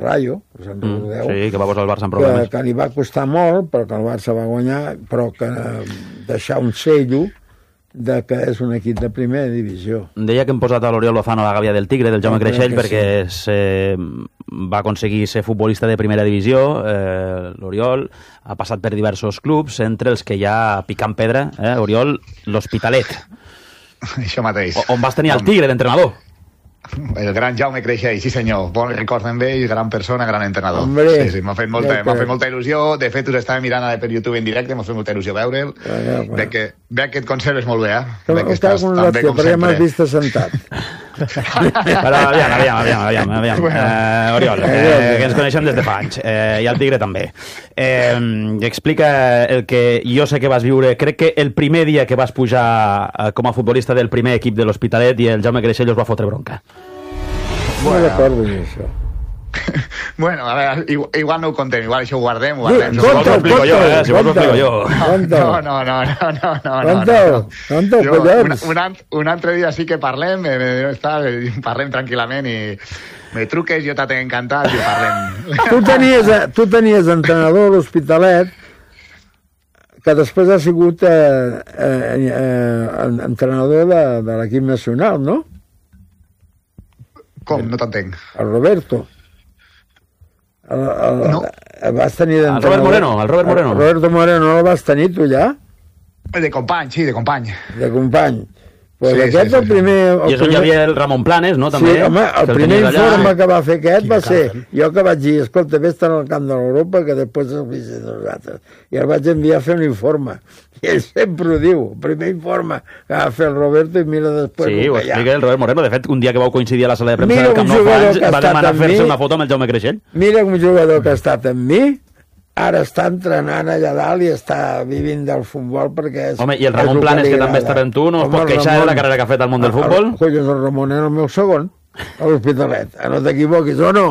Rayo, us en recordeu? Sí, que va posar el Barça en problemes. Que li va costar molt, però que el Barça va guanyar, però que deixar un sello de que és un equip de primera divisió. Deia que hem posat a l'Oriol Lozano a la gàbia del Tigre, del Jaume Creixell, perquè va aconseguir ser futbolista de primera divisió. L'Oriol ha passat per diversos clubs, entre els que hi ha picant pedra, Oriol, l'Hospitalet. Això mateix. On vas tenir el Tigre d'entrenador. El gran Jaume Creixell, sí senyor, bon record amb ell, gran persona, gran entrenador. Hombre, sí, m'ha fet molta il·lusió, de fet us estava mirant per YouTube en directe, m'ha fet molta il·lusió veure'l, veig que et conserves molt bé, veig que estàs tan bé com sempre. Però ja m'has vist assentat. Però aviam. Oriol, que ens coneixem des de fa anys, i el Tigre també. Explica el que jo sé que vas viure, crec que el primer dia que vas pujar com a futbolista del primer equip de l'Hospitalet i el Jaume Creixell us va fotre bronca. No recordo ni això. Bueno, a veure, igual no ho contem, igual això ho guardem. Si vols ho explico jo, si vols ho explico jo. No. Un altre dia sí que parlem tranquil·lament i me truques, jo t'he encantat i parlem. Tu tenies entrenador a l'Hospitalet que després ha sigut entrenador de l'equip nacional, no? Com? No t'entenc. El Roberto. No. Vas tenir el Robert Moreno. El Roberto Moreno no el vas tenir tu ja? De company, sí, de company. De company. Pues sí, aquest el primer... I és on hi havia el Ramon Planes, no? També, sí, home, el primer informe que va fer aquest va ser... Jo que vaig dir, escolta, vés-te'n al camp de l'Europa que després el visiteu nosaltres. I el vaig enviar a fer un informe. I ell sempre ho diu, el primer informe que va fer el Roberto i mira després... Sí, ho explica el Robert Moreno. De fet, un dia que vau coincidir a la sala de premsa del Camp Nou fa anys, va demanar fer-se una foto amb el Jaume Creixell. Mira un jugador que ha estat amb mi, ara està entrenant allà dalt i està vivint del futbol perquè... Home, i el Ramon Planes, que també està amb tu, no es pot queixar de la carrera que ha fet al món del futbol? Collons, el Ramon era el meu segon, a l'Hospitalet. No t'equivoquis, o no?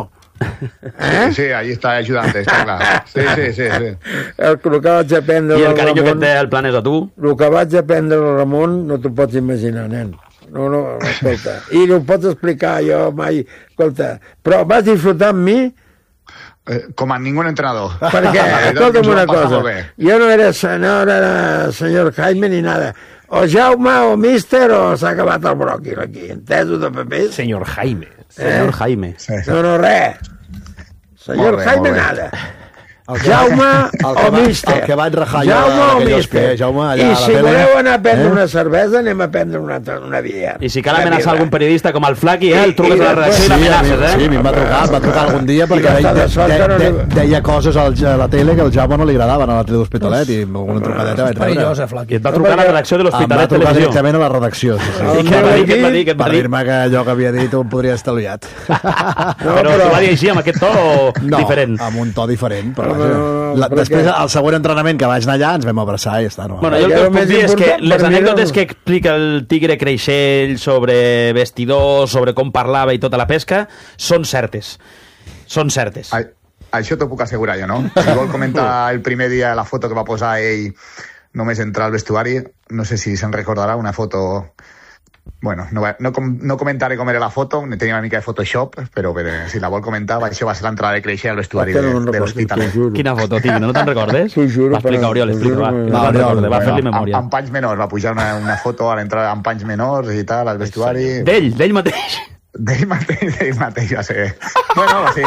Sí, allí està ajudant, està clar. Sí. El que vaig aprendre... I el carinyo que et té el Planes a tu? El que vaig aprendre al Ramon no t'ho pots imaginar, nen. No, escolta. I no ho pots explicar jo mai. Escolta, però vas disfrutar amb mi com a ningú entrenador. Perquè, escolta'm una cosa, jo no era senyor Jaime ni nada. O Jaume o Míster o s'ha acabat el bròquil aquí. Entesos de papers? Senyor Jaime. Senyor Jaime. No, res. Senyor Jaime nada. Jaume o Míster. El que vaig rajar Jaume o Míster. I si voleu anar a prendre una cervesa, anem a prendre una via. I si cal amenaçar algun periodista com el Flaqui, el truques a la redacció i l'amenaces, Sí, a mi em va trucar algun dia perquè deia coses a la tele que al Jaume no li agradaven a la tele d'Hospitalet i alguna trucadeta vaig rebre. I et va trucar a la redacció de l'Hospitalet Televisió. Em va trucar directament a la redacció. I què et va dir? Va dir-me que allò que havia dit ho podria estar liat. Però t'ho va dir així, amb aquest to diferent? No, amb un to diferent, però després, al següent entrenament que vaig anar allà, ens vam abraçar i ja està. Bueno, jo el que puc dir és que les anècdotes que explica el Tigre Creixell sobre vestidors, sobre com parlava i tota la pesca, són certes. Són certes. Això t'ho puc assegurar jo, no? Si vol comentar el primer dia la foto que va posar ell només entrar al vestuari, no sé si se'n recordarà, una foto... Bueno, no comentaré com era la foto, tenia una mica de Photoshop, però si la vol comentar, això va ser l'entrada de Creixell al vestuari de l'Hospitalet. Quina foto, Tigre, no te'n recordes? Va explicar, Oriol, va fer-li memòria. Amb panys menors, va pujar una foto a l'entrada amb panys menors i tal, al vestuari... D'ell mateix? D'ell mateix va ser... Bueno, va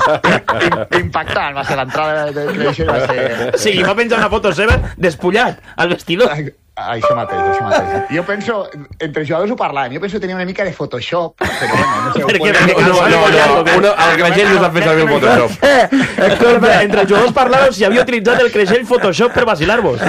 ser impactant, va ser l'entrada de Creixell, va ser... Sí, va penjar una foto seva despullat al vestidor. Això mateix. Jo penso, entre jugadors ho parlàvem, jo penso que tenia una mica de Photoshop, però bueno, el Creixell no s'ha fet servir el Photoshop. Entre els jugadors parlàvem si havia utilitzat el Creixell Photoshop per vacilar-vos.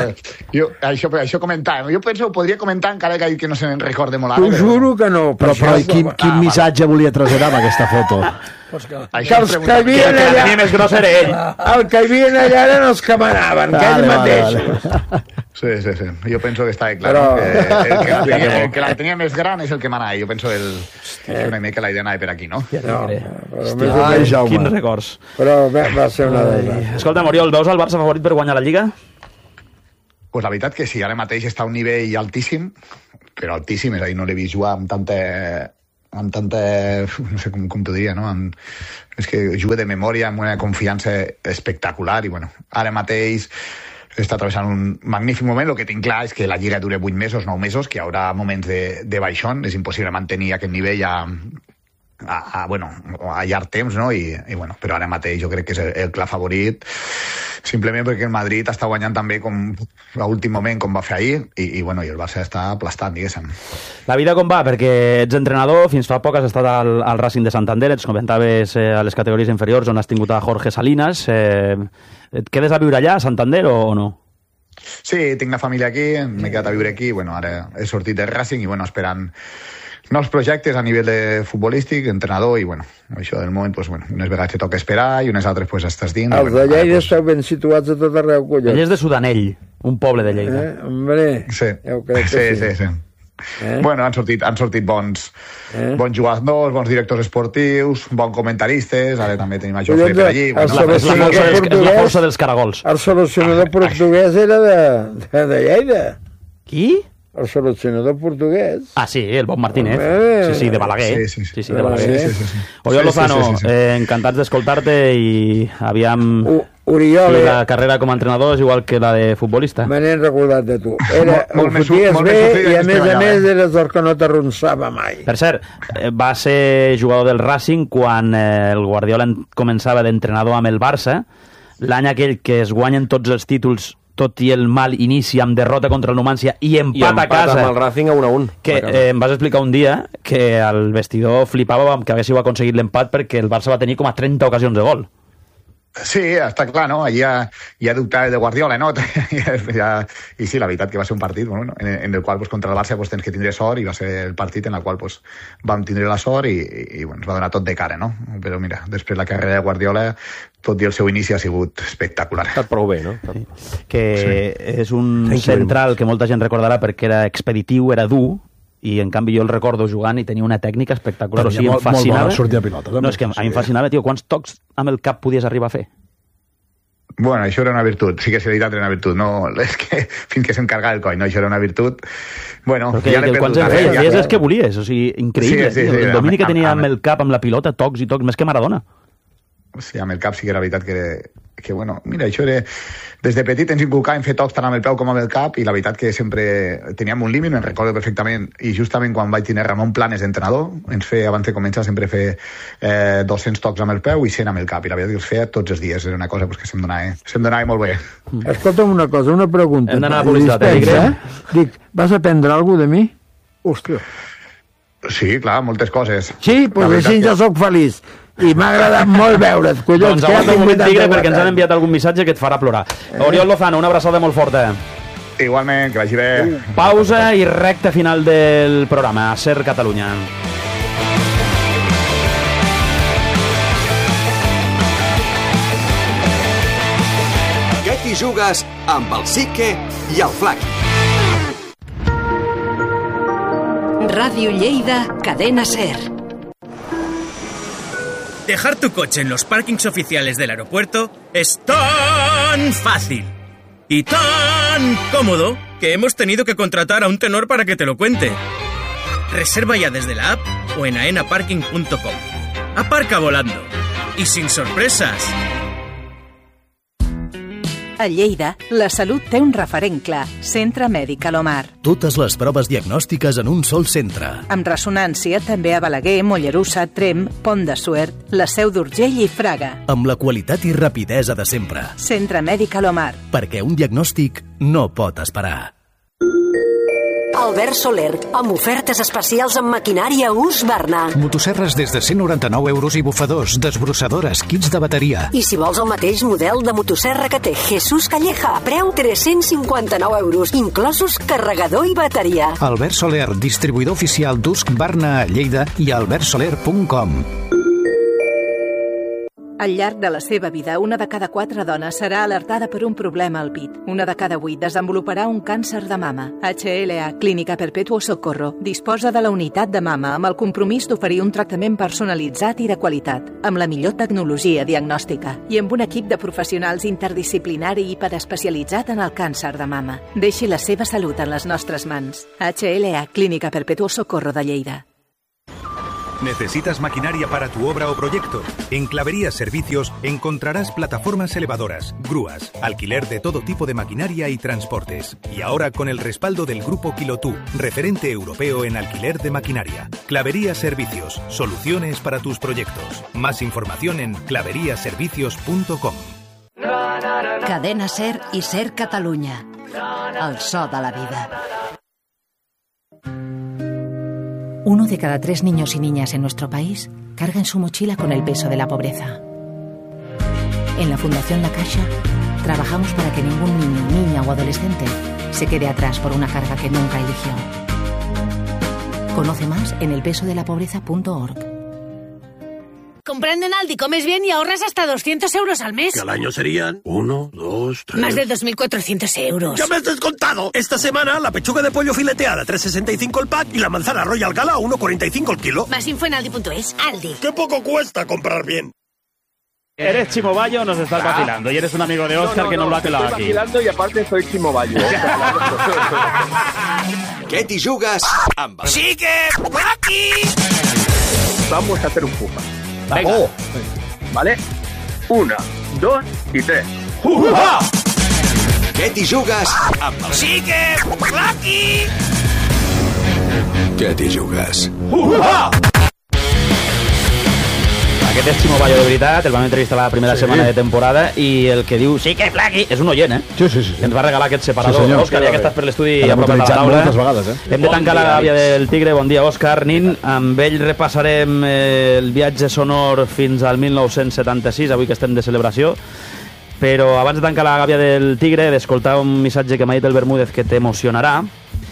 Això comentàvem. Jo penso que podria comentar encara que no se'n recorde molt ara. T'ho juro que no. Però quin missatge volia traslladar amb aquesta foto? Que els que hi havien allà... més gros era ell. El que hi havien allà eren els que manaven, que ells mateixos. Sí. Jo penso que està clar. El que la tenia més gran és el que manava. Jo penso que una mica la idea anava per aquí, no? Quins records. Però va ser una d'elles. Escolta, Oriol, veus el Barça favorit per guanyar la Lliga? Pues la veritat que sí, ara mateix està a un nivell altíssim, però altíssim, és a dir, no l'he vist jugar amb amb tanta, no sé com t'ho diria, no? És que juga de memòria amb una confiança espectacular i, bueno, ara mateix està travessant un magnífic moment. El que tinc clar és que la Lliga dura 8 mesos, 9 mesos, que hi haurà moments de baixón, és impossible mantenir aquest nivell a llarg temps, no? I bueno, però ara mateix jo crec que és el clar favorit, simplement perquè el Madrid està guanyant també com a últim moment, com va fer ahir, i bueno, i el Barça està aplastant, diguéssim. La vida com va? Perquè ets entrenador, fins fa poc has estat al Racing de Santander, ets comentaves a les categories inferiors on has tingut a Jorge Salinas. Et quedes a viure allà, a Santander, o no? Sí, tinc la família aquí, m'he quedat a viure aquí, bueno, ara he sortit del Racing i bueno, esperant nous projectes a nivell de futbolístic, entrenador, i bueno, això del moment, pues, bueno, unes vegades te toca esperar i unes altres pues, estàs dins. Els de Lleida esteu ben situats a tot arreu, collons. Ell és de Sudanell, un poble de Lleida. Hombre, sí. Jo crec que sí. Bueno, han sortit bons jugadors, bons directors esportius, bons comentaristes, ara també tenim a Jofre per allí. És la força dels caragols. El solucionador portuguès era de Lleida. Qui? El seleccionador portuguès. Ah, sí, el Bob Martínez. Sí, de Balaguer. Sí, de Balaguer. Oriol Lozano, encantats d'escoltar-te i aviam... Oriol, la carrera com a entrenador és igual que la de futbolista. Me n'he recordat de tu. Ho foties bé i a més eres el que no t'arronsava mai. Per cert, va ser jugador del Racing quan el Guardiola començava d'entrenador amb el Barça, l'any aquell que es guanyen tots els títols, tot i el mal inici amb derrota contra el Numancia i empat a casa. Amb el Racing a 1-1. Que em vas explicar un dia que el vestidor flipava que haguéssiu aconseguit l'empat perquè el Barça va tenir com a 30 ocasions de gol. Sí, està clar, no? Allà hi ha dubte de Guardiola, no? I sí, la veritat que va ser un partit bueno, en el qual pues, contra el Barça pues, tens que tindre sort i va ser el partit en el qual pues, vam tindre la sort i bueno, ens va donar tot de cara, no? Però mira, després la carrera de Guardiola, tot i el seu inici ha sigut espectacular. Ha estat prou bé, no? Sí. Que és un central que molta gent recordarà perquè era expeditiu, era dur, i en canvi jo el recordo jugant i tenia una tècnica espectacular, o sigui, em fascinava. Molt bona sortir a pilota. No, és que a mi em fascinava, tio, quants tocs amb el cap podies arribar a fer? Bueno, això era una virtut, sí que és veritat, era una virtut, no, és que fins que s'encargava el coll, no, això era una virtut. Bueno, ja l'he perdut. Feies és que volies, o sigui, increïble. Sí, el domini que tenia amb el cap, amb la pilota, tocs i tocs, més que Maradona. Sí, amb el cap sí que era veritat que bueno, mira, això era... Des de petit ens inculcàvem fer tocs tant amb el peu com amb el cap i la veritat que sempre teníem un límit, me'n recordo perfectament, i justament quan vaig tenir Ramon Planes d'entrenador, ens feia, abans de començar, sempre fer 200 tocs amb el peu i 100 amb el cap, i la veritat que els feia tots els dies, era una cosa que se'm donava molt bé. Escolta'm una cosa, una pregunta. Hem d'anar a la publicitat, Dic, vas aprendre alguna de mi? Hòstia. Sí, clar, moltes coses. Sí, doncs així ja soc feliç. I m'ha agradat molt veure't, collons. Doncs aguanta un moment, Tigre, perquè ens han enviat algun missatge que et farà plorar. Oriol Lozano, una abraçada molt forta. Igualment, que vagi bé. Pausa i recta final del programa. Ser Catalunya. Què t'hi jugues amb el Sique i el Flaqui? Radio Lleida, Cadena Ser. Dejar tu coche en los parkings oficiales del aeropuerto es tan fácil y tan cómodo que hemos tenido que contratar a un tenor para que te lo cuente. Reserva ya desde la app o en aenaparking.com. Aparca volando y sin sorpresas. A Lleida, la salut té un referent clar, Centre Mèdic Alomar. Totes les proves diagnòstiques en un sol centre. Amb ressonància també a Balaguer, Mollerussa, Tremp, Pont de Suert, la Seu d'Urgell i Fraga. Amb la qualitat i rapidesa de sempre. Centre Mèdic Alomar. Perquè un diagnòstic no pot esperar. Albert Soler, amb ofertes especials en maquinària Husqvarna. Motosserres des de 199 euros i bufadors, desbrossadores, kits de bateria. I si vols el mateix model de motosserra que té Jesús Calleja, preu 359 euros, inclosos carregador i bateria. Albert Soler, distribuïdor oficial d'Husqvarna a Lleida i a albertsoler.com. Al llarg de la seva vida, una de cada 4 dones serà alertada per un problema al pit. Una de cada 8 desenvoluparà un càncer de mama. HLA Clínica Perpetuo Socorro disposa de la unitat de mama amb el compromís d'oferir un tractament personalitzat i de qualitat, amb la millor tecnologia diagnòstica i amb un equip de professionals interdisciplinari i hiperespecialitzat en el càncer de mama. Deixi la seva salut en les nostres mans. HLA Clínica Perpetuo Socorro de Lleida. ¿Necesitas maquinaria para tu obra o proyecto? En Clavería Servicios encontrarás plataformas elevadoras, grúas, alquiler de todo tipo de maquinaria y transportes. Y ahora con el respaldo del Grupo Quilotú, referente europeo en alquiler de maquinaria. Clavería Servicios, soluciones para tus proyectos. Más información en claveriaservicios.com. Cadena Ser i Ser Catalunya. El so de la vida. 1 de cada 3 niños y niñas en nuestro país carga en su mochila con el peso de la pobreza. En la Fundación La Caixa trabajamos para que ningún niño, niña o adolescente se quede atrás por una carga que nunca eligió. Conoce más en elpesodelapobreza.org. Comprando en Aldi comes bien y ahorras hasta 200 euros al mes. Que al año serían 1, 2, 3... Más de 2.400 euros. ¡Ya me has descontado! Esta semana la pechuga de pollo fileteada 3,65 el pack y la manzana Royal Gala 1,45 el kilo. Más info en Aldi.es. Aldi. ¡Qué poco cuesta comprar bien! Eres Chimo Bayo, nos estás vacilando. Y eres un amigo de Óscar que nos lo ha pelado aquí. Estoy vacilando y aparte soy Chimo Bayo. Què t'hi jugues amb... ¡Sí que aquí! Vamos a hacer un puja. Venga. Oh. ¿Vale? 1, 2 y 3. ¡Uha! Què t'hi jugues amb... ¡Sí que aquí! Què t'hi jugues? ¡Uha! Aquest és Chimo Bayo de veritat, el vam entrevistar la primera setmana de temporada i el que diu sí que plaqui és un oient, eh? Sí. Ens va regalar aquest separador. Sí, Òscar, ja que estàs per l'estudi a prop de la taula. moltes vegades, Hem de tancar la gàbia del Tigre. Bon dia, Òscar Nin. Amb ell repassarem el viatge sonor fins al 1976, avui que estem de celebració. Però abans de tancar la gàbia del Tigre, d'escoltar un missatge que m'ha dit el Bermúdez que t'emocionarà.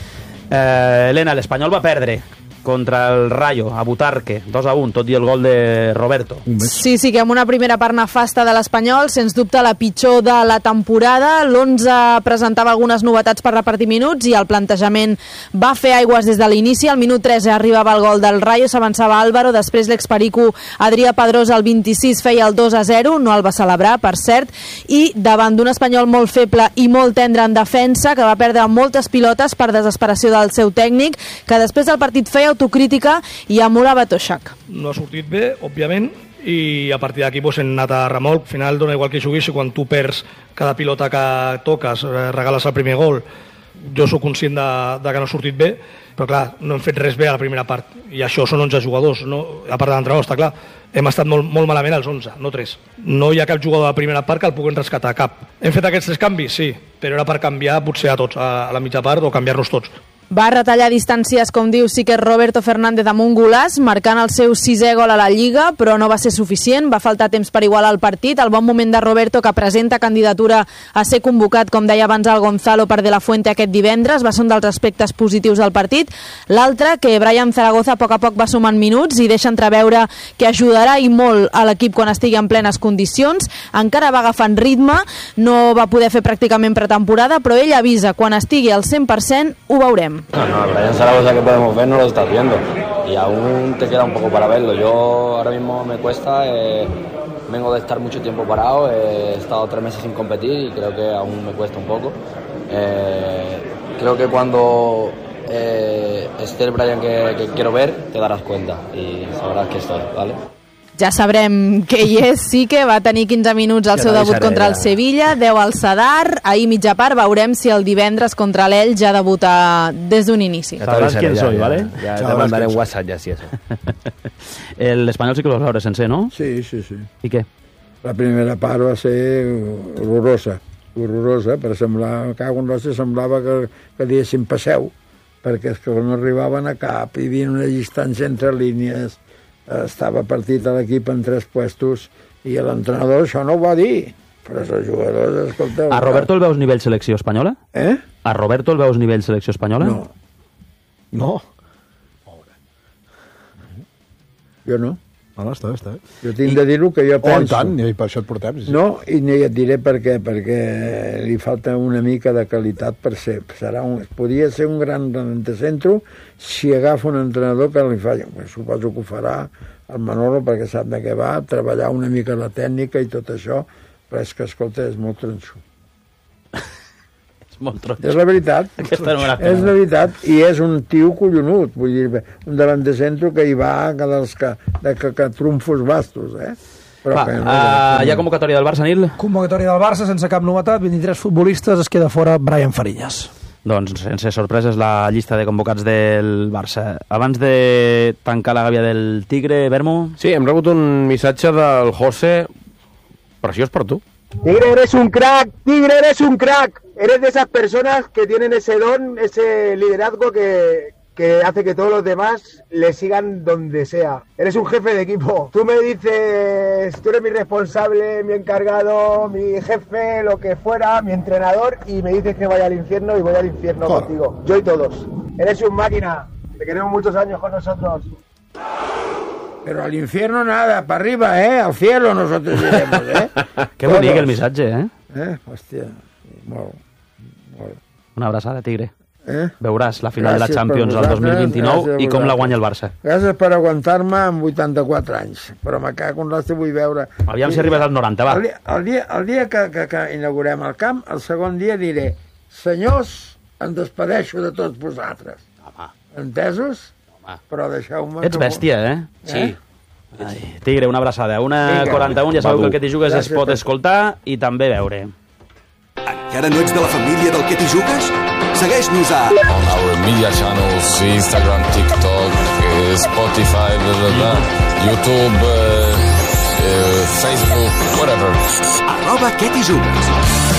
Helena, l'Espanyol va perdre contra el Rayo, a Butarque, 2-1, tot i el gol de Roberto. Sí, que amb una primera part nefasta de l'Espanyol, sens dubte la pitjor de la temporada. L'11 presentava algunes novetats per repartir minuts i el plantejament va fer aigües des de l'inici. Al minut 3 arribava el gol del Rayo, s'avançava Álvaro, després l'experico Adrià Pedrosa al 26 feia el 2-0, no el va celebrar, per cert, i davant d'un Espanyol molt feble i molt tendre en defensa, que va perdre moltes pilotes per desesperació del seu tècnic, que després del partit feia autocrítica i amolava Toshak. No ha sortit bé, òbviament, i a partir d'aquí hem anat a remolc. Al final dona igual que juguis, i quan tu perds cada pilota que toques, regales el primer gol. Jo sóc conscient de que no ha sortit bé, però clar, no hem fet res bé a la primera part, i això són 11 jugadors, no? A part de l'entrenador, està clar. Hem estat molt malament els 11, no 3. No hi ha cap jugador de la primera part que el puguin rescatar, cap. Hem fet aquests 3 canvis? Sí, però era per canviar potser a tots, a la mitja part, o canviar-los tots. Va retallar distàncies, com diu, sí que és Roberto Fernández amb un golaç, marcant el seu 6è gol a la Lliga, però no va ser suficient, va faltar temps per igualar el partit. El bon moment de Roberto, que presenta candidatura a ser convocat, com deia abans el Gonzalo, per De La Fuente aquest divendres, va ser un dels aspectes positius del partit. L'altre, que Brian Zaragoza a poc va sumant minuts i deixa entreveure que ajudarà i molt a l'equip quan estigui en plenes condicions. Encara va agafant ritme, no va poder fer pràcticament pretemporada, però ell avisa, quan estigui al 100% ho veurem. No, Brian Zaragoza que podemos ver no lo estás viendo y aún te queda un poco para verlo. Yo ahora mismo me cuesta, vengo de estar mucho tiempo parado, he estado 3 meses sin competir y creo que aún me cuesta un poco. Creo que cuando esté el Brian que quiero ver te darás cuenta y sabrás que estoy, ¿vale? Ja sabrem que hi és, sí que va tenir 15 minuts al seu debut contra el Sevilla, 10 al Sadar, ahí mitja part, veurem si el divendres contra l'Elx ja debuta des d'un inici. Sabràs quién soy, ¿vale? Ya te mandaré un WhatsApp ya, sí, eso. El Espanyol sí que lo vas veure sencer, no? Sí. I què? La primera part va ser horrorosa, per semblar, cago en l'hòstia, semblava que diguéssim passeu, perquè és que no arribaven a cap, hi havia una distància entre línies, estava partit a l'equip en 3 puestos i l'entrenador això no ho va dir, però els jugadors, escolteu... A Roberto el veus nivell selecció espanyola? A Roberto el veus nivell selecció espanyola? No. Jo no. Està. Jo tinc de dir el que jo penso. Tant, i per això et portem. Sí. No, i et diré per què, perquè li falta una mica de qualitat per ser. Podria ser un gran centre si agafa un entrenador que li fa. Suposo que ho farà el Manolo perquè sap de què va, treballar una mica la tècnica i tot això, però és que, escolta, és molt tronxo. molt tronx. És la veritat. Aquesta no me la és la veritat, i és un tio collonut, vull dir, un delanter centro que hi va que trumfos bastos, Però hi ha convocatòria del Barça, Nil? Convocatòria del Barça, sense cap novetat, 23 futbolistes, es queda fora Brian Fariñas. Doncs, sense sorpreses, la llista de convocats del Barça. Abans de tancar la gàbia del Tigre, Bermo... Sí, hem rebut un missatge del José preciós per tu. Tigre, eres un crack, Tigre, eres un crack. Eres de esas personas que tienen ese don, ese liderazgo que hace que todos los demás le sigan donde sea. Eres un jefe de equipo. Tú me dices, tú eres mi responsable, mi encargado, mi jefe, lo que fuera, mi entrenador, y me dices que vaya al infierno y voy al infierno contigo. Yo y todos. Eres un máquina. Te queremos muchos años con nosotros. Pero al infierno nada, para arriba, al cielo nosotros iremos, Qué bonic el missatge, Hòstia, molt. Una abraçada, Tigre. Veuràs la final de la Champions el 2029 i com la guanya el Barça. Gràcies per aguantar-me amb 84 anys, però me cago en l'hòstia, vull veure... Aviam si arribes al 90, va. El dia que inaugurem el camp, el segon dia diré: senyors, em despedeixo de tots vosaltres. Entesos? Però deixeu-me... Ets bèstia, Sí. Ai, Tigre, una abraçada. 1:41, ja sabeu que el Que t'hi jugues es pot escoltar i també veure. Encara no ets de la família del Que t'hi jugues? Segueix-nos a... On our media channels, Instagram, TikTok, Spotify, YouTube, Facebook, whatever. @Que t'hi jugues.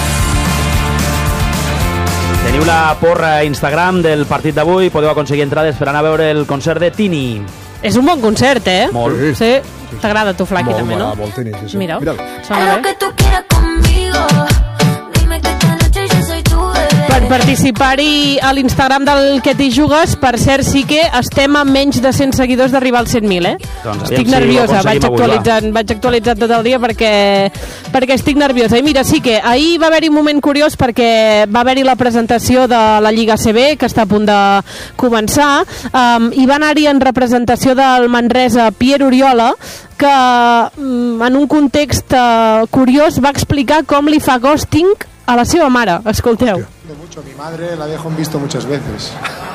Teniu la porra a Instagram del partit d'avui, podeu aconseguir entrades per anar a veure el concert de Tini. És un bon concert, Molt. Sí. T'agrada a tu, Flaqui, també, no? Molt Tini, sí. Mira-ho. Haz lo que tú quieras conmigo. Dime que esta noche yo soy tu bebé. Per participar-hi a l'Instagram del Que t'hi jugues, per cert, sí que estem a menys de 100 seguidors d'arribar als 100.000, Doncs, estic nerviosa, vaig actualitzant tot el dia perquè estic nerviosa. I mira, sí que ahir va haver-hi un moment curiós perquè va haver-hi la presentació de la Lliga CB, que està a punt de començar, i va anar-hi en representació del Manresa Pierre Oriola, que en un context curiós va explicar com li fa ghosting a la seva mare. Escolteu. Mucho. Mi madre la dejo en visto muchas veces.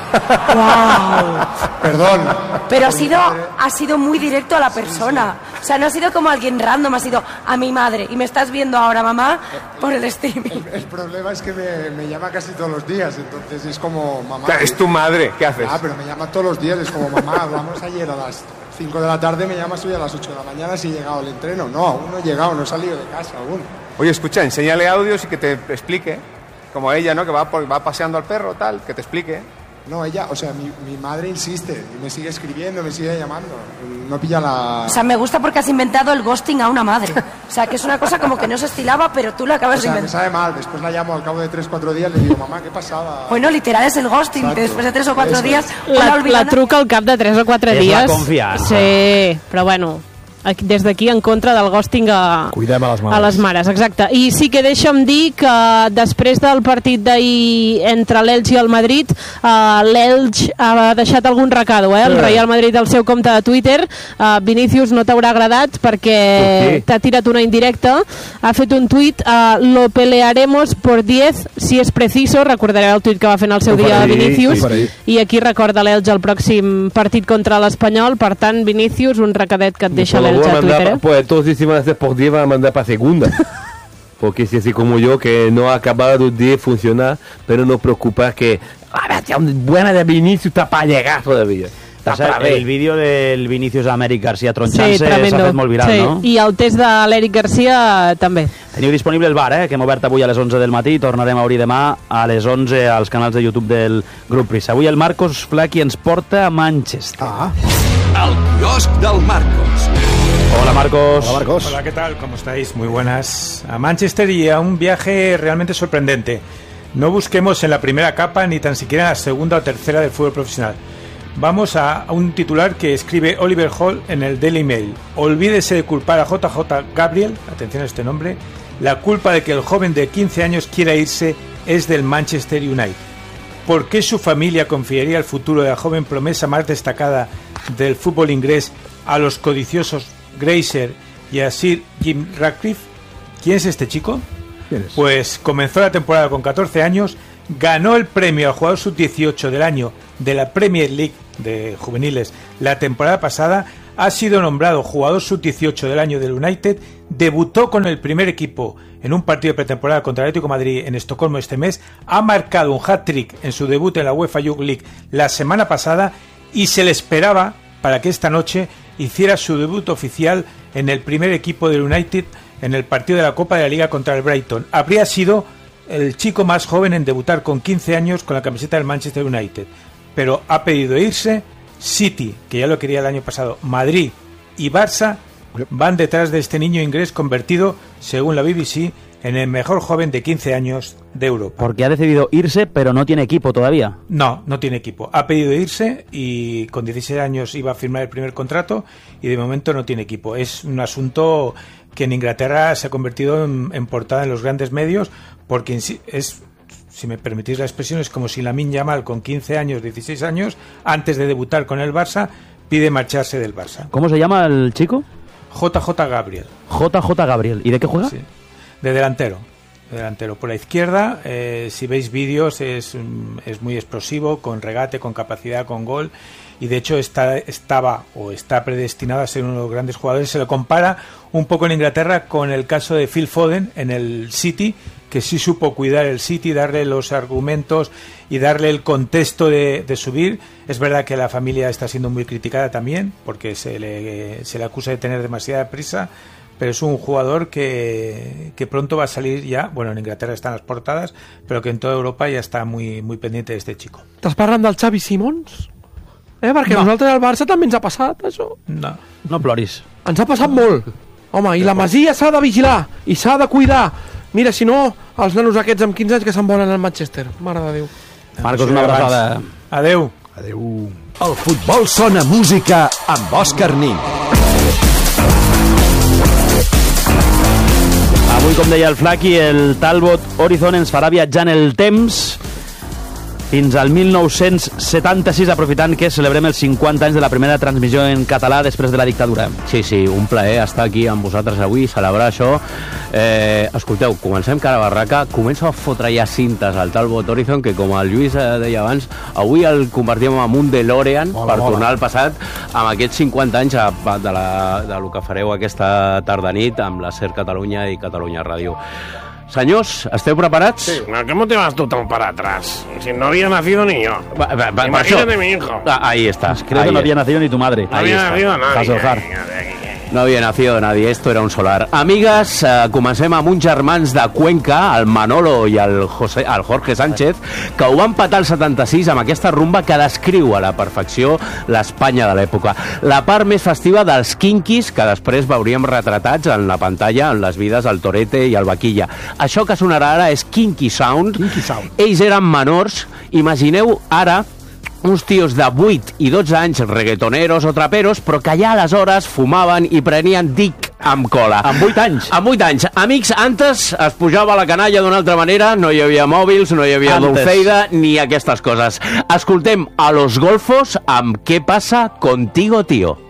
Wow. Perdón. Pero ha sido muy directo a la persona. O sea, no ha sido como alguien random, ha sido a mi madre. Y me estás viendo ahora, mamá, por el streaming. El problema es que me llama casi todos los días, entonces es como mamá. Es tu madre, ¿qué haces? Ah, pero me llama todos los días, es como mamá, vamos ayer a las 5 de la tarde, me llamas hoy a las 8 de la mañana si he llegado al entreno. No, aún no he llegado, no he salido de casa aún. Oye, escucha, enséñale audios y que te explique. Como ella, ¿no? Que va paseando al perro, tal, que te explique. No, ella, o sea, mi madre insiste y me sigue escribiendo, me sigue llamando. No pilla la... O sea, me gusta porque has inventado el ghosting a una madre. O sea, que es una cosa como que no se estilaba, pero tú lo acabas de inventar. Me sabe mal, después la llamo al cabo de 3-4 días, le digo, mamá, ¿qué pasaba? Bueno, literal es el ghosting. Exacto. Después de 3 o 4 días... La truca al cap de 3 o 4 dies. És la confiança. Sí, però bueno... des d'aquí en contra del ghosting a les mares, exacte. I sí que deixa'm dir que després del partit d'ahir entre l'Elx i el Madrid, l'Elx ha deixat algun recado, el Real Madrid al seu compte de Twitter. Vinícius, no t'haurà agradat perquè t'ha tirat una indirecta, ha fet un tuit, lo pelearemos por 10 si es preciso, recordareu el tuit que va fer en el seu dia Vinícius, i aquí recorda l'Elx el pròxim partit contra l'Espanyol. Per tant, Vinícius, un recadet que et deixa l'Elx. Pues entonces si van a hacer por 10 van a mandar para segunda. Porque si así como yo, que no ha acabado de funcionar, pero no preocupa que la buena de Vinicius está para llegar todavía. El vídeo del Vinícius a Eric Garcia tronxant-se s'ha fet molt viral, no? I el test de l'Eric Garcia també. Teniu disponible el bar, que hem obert avui a les 11 del matí i tornarem a obrir demà a les 11 als canals de YouTube del Grup Prisa. Avui el Marcos Flaqui ens porta a Manchester. El quiosc del Marcos. Hola Marcos. Hola Marcos. Hola, ¿qué tal? ¿Cómo estáis? Muy buenas. A Manchester y a un viaje realmente sorprendente. No busquemos en la primera capa ni tan siquiera en la segunda o tercera del fútbol profesional. Vamos a un titular que escribe Oliver Hall en el Daily Mail. Olvídese de culpar a JJ Gabriel, atención a este nombre, la culpa de que el joven de 15 años quiera irse es del Manchester United. ¿Por qué su familia confiaría el futuro de la joven promesa más destacada del fútbol inglés a los codiciosos Glazer y a Sir Jim Ratcliffe? ¿Quién es este chico? ¿Quién es? Pues comenzó la temporada con 14 años ganó el premio al jugador sub-18 del año de la Premier League de juveniles la temporada pasada, ha sido nombrado jugador sub-18 del año del United, debutó con el primer equipo en un partido de pretemporada contra el Atlético de Madrid en Estocolmo este mes, ha marcado un hat-trick en su debut en la UEFA Youth League la semana pasada y se le esperaba para que esta noche hiciera su debut oficial en el primer equipo del United en el partido de la Copa de la Liga contra el Brighton. Habría sido el chico más joven en debutar con 15 años con la camiseta del Manchester United, pero ha pedido irse. City, que ya lo quería el año pasado, Madrid y Barça van detrás de este niño inglés convertido, según la BBC, en el mejor joven de 15 años de Europa. Porque ha decidido irse, pero no tiene equipo todavía. No tiene equipo. Ha pedido irse y con 16 años iba a firmar el primer contrato y de momento no tiene equipo. Es un asunto que en Inglaterra se ha convertido en portada en los grandes medios, porque es, si me permitís la expresión, es como si Lamine Yamal con 15 años, 16 años, antes de debutar con el Barça, pide marcharse del Barça. ¿Cómo se llama el chico? JJ Gabriel. JJ Gabriel. ¿Y de qué juega? Sí. De delantero. Por la izquierda, si veis vídeos, es muy explosivo, con regate, con capacidad, con gol, y de hecho está predestinado a ser uno de los grandes jugadores. Se lo compara un poco en Inglaterra con el caso de Phil Foden en el City, que sí supo cuidar el City, darle los argumentos y darle el contexto de subir. Es verdad que la familia está siendo muy criticada también, porque se le acusa de tener demasiada prisa, pero es un jugador que pronto va a salir ya. Bueno, en Inglaterra están las portadas, pero que en toda Europa ya està muy pendiente de este chico. Estàs parlant del Xavi Simons? Perquè a nosaltres al Barça també ens ha passat, això. No ploris. Ens ha passat molt. Home, i la Masia s'ha de vigilar, i s'ha de cuidar. Mira, si no, els nanos aquests amb 15 anys que se'n volen al Manchester. Mare de Déu. Marcos, una abraçada. Adeu. El futbol sona música amb Òscar Nin. Avui, com deia el Flaqui, el Talbot Horizon ens farà viatjar en el temps fins al 1976, aprofitant que celebrem els 50 anys de la primera transmissió en català després de la dictadura. Sí, un plaer estar aquí amb vosaltres avui i celebrar això. Escolteu, comencem cara a barraca, comença a fotre ja cintes al Talbot Horizon, que com el Lluís deia abans, avui el convertim en un DeLorean per tornar al passat amb aquests 50 anys de lo que fareu aquesta tarda-nit amb la SER Catalunya i Catalunya Ràdio. Señores, ¿esteu preparats? Sí. ¿Cómo te vas tú tan para atrás? Si no había nacido ni yo. Imagínate mi hijo. Ahí estás. Creo que no había nacido ni tu madre. No había nacido nadie. No havia nacido nadie, esto era un solar. Amigues, comencem amb uns germans de Cuenca, el Manolo i el Jorge Sánchez, que ho van patar el 76 amb aquesta rumba que descriu a la perfecció l'Espanya de l'època. La part més festiva dels Kinkis, que després veuríem retratats en la pantalla en les vides del Torete i el Vaquilla. Això que sonarà ara és Kinky Sound. Ells eren menors. Imagineu ara uns tios de 8 i 12 anys, reggaetoneros o traperos, però que ja aleshores fumaven i prenien dic amb cola. Amb 8 anys? Amb 8 anys. Amics, antes es pujava a la canalla d'una altra manera, no hi havia mòbils, no hi havia Dulceida, ni aquestes coses. Escoltem a Los Golfos amb Què passa contigo, tío?